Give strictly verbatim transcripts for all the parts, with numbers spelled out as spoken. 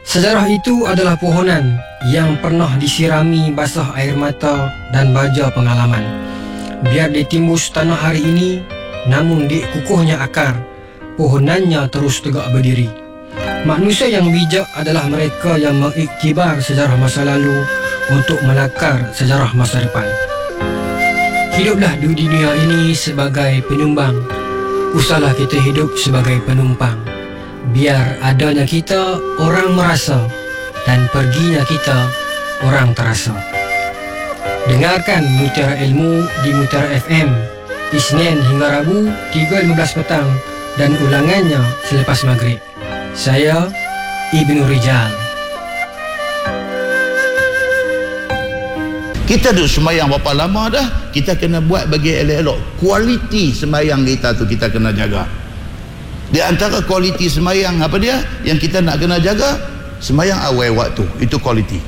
Sejarah itu adalah pohonan yang pernah disirami basah air mata dan baja pengalaman. Biar ditimbus tanah hari ini, namun di kukuhnya akar, pohonannya terus tegak berdiri. Manusia yang bijak adalah mereka yang mengiktibar sejarah masa lalu untuk melakar sejarah masa depan. Hiduplah di dunia ini sebagai penyumbang, usahlah kita hidup sebagai penumpang. Biar adanya kita, orang merasa, dan perginya kita, orang terasa. Dengarkan Mutiara Ilmu di Mutiara F M, Isnin hingga Rabu, tiga lima belas petang, dan ulangannya selepas maghrib. Saya, Ibnu Rijal. Kita duduk sembahyang berapa lama dah, kita kena buat bagi elok-elok. Kualiti sembahyang kita tu kita kena jaga. Di antara kualiti sembahyang apa dia yang kita nak kena jaga? Sembahyang awal waktu, itu kualiti.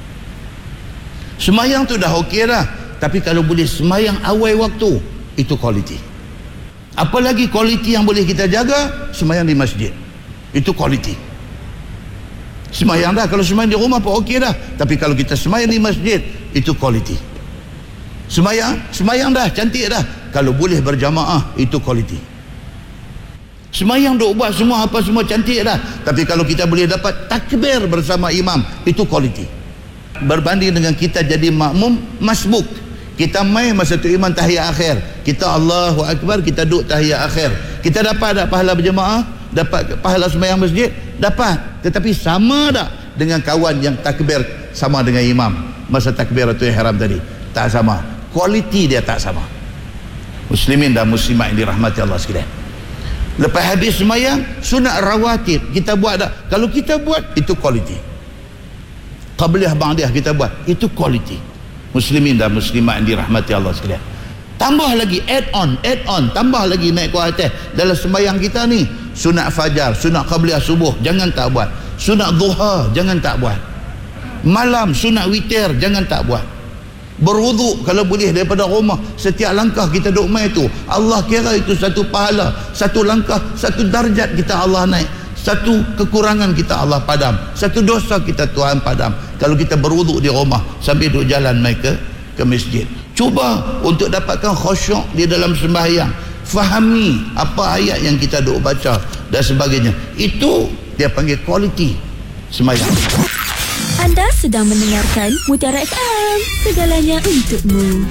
Sembahyang tu dah okey dah, tapi kalau boleh sembahyang awal waktu, itu kualiti. Apa lagi kualiti yang boleh kita jaga? Sembahyang di masjid, itu kualiti. Sembahyang dah, kalau sembahyang di rumah pun okey dah, tapi kalau kita sembahyang di masjid, itu kualiti. Sembahyang, sembahyang dah, cantik dah, kalau boleh berjamaah, itu kualiti. Sembahyang duk buat semua apa semua cantik dah, tapi kalau kita boleh dapat takbir bersama imam, itu kualiti. Berbanding dengan kita jadi makmum masbuk, kita main masa tu imam tahiyat akhir, kita Allahu Akbar, kita duduk tahiyat akhir, kita dapat tak pahala berjemaah, dapat pahala sembahyang masjid? Dapat. Tetapi sama tak dengan kawan yang takbir sama dengan imam masa takbiratul ihram tadi? Tak sama. Kualiti dia tak sama. Muslimin dan muslimat yang dirahmati Allah sekalian, lepas habis sembahyang, sunat rawatib kita buat tak? Kalau kita buat, itu kualiti. Qabliyah ba'diyah kita buat, itu kualiti. Muslimin dan muslimat yang dirahmati Allah sekalian, tambah lagi, add on, add on, tambah lagi naik kualitas dalam sembahyang kita ni. Sunat fajar, sunat qabliyah subuh, jangan tak buat. Sunat duha, jangan tak buat. Malam, sunat witir, jangan tak buat. Berwuduk kalau boleh daripada rumah, setiap langkah kita duk mai tu, Allah kira itu satu pahala, satu langkah, satu darjat kita Allah naik, satu kekurangan kita Allah padam, satu dosa kita Tuhan padam. Kalau kita berwuduk di rumah sambil duk jalan mai ke ke masjid, cuba untuk dapatkan khusyuk di dalam sembahyang, fahami apa ayat yang kita duk baca dan sebagainya. Itu dia panggil kualiti sembahyang. Anda sedang mendengarkan Mutiara F M, segalanya untukmu.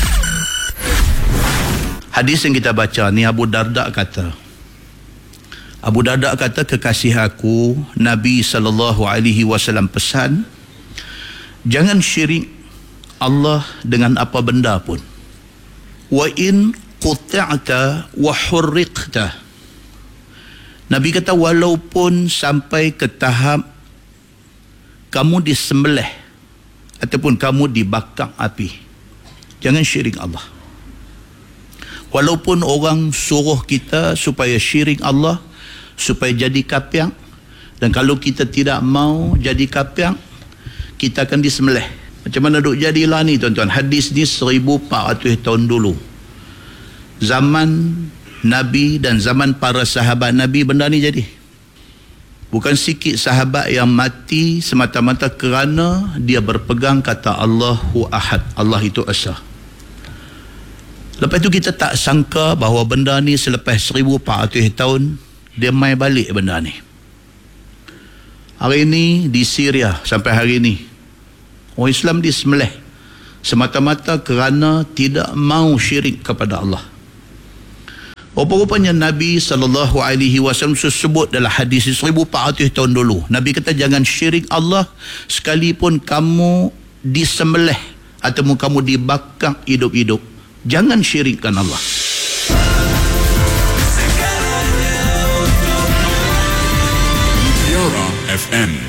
Hadis yang kita baca ni, Abu Darda kata, Abu Darda kata, kekasih aku Nabi sallallahu alaihi wasallam pesan, jangan syirik Allah dengan apa benda pun. Wa in quta'ta wa hurriqta. Nabi kata, walaupun sampai ke tahap kamu disembelih ataupun kamu dibakar api, jangan syirik Allah. Walaupun orang suruh kita supaya syirik Allah, supaya jadi kapiang, dan kalau kita tidak mau jadi kapiang, kita akan disembelih. Macam mana duk jadilah ni tuan-tuan? Hadis ni seribu empat ratus tahun dulu, zaman Nabi dan zaman para sahabat Nabi, benda ni jadi. Bukan sikit sahabat yang mati semata-mata kerana dia berpegang kata Allahu Ahad, Allah itu Esa. Lepas tu kita tak sangka bahawa benda ni selepas seribu empat ratus tahun dia mai balik benda ni. Hari ni di Syria sampai hari ni orang Islam disembelih semata-mata kerana tidak mau syirik kepada Allah. Rupa-rupanya Nabi sallallahu alaihi wasallam sebut dalam hadis seribu empat ratus tahun dulu, Nabi kata jangan syirik Allah sekalipun kamu disembelih ataupun kamu dibakar hidup-hidup, jangan syirikkan Allah. Mutiara F M.